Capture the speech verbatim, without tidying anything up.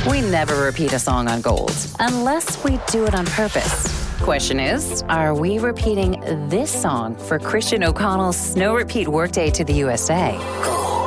We never repeat a song on Gold, unless we do it on purpose. Question is, are we repeating this song for Christian O'Connell's Snow Repeat Workday to the U S A? Gold.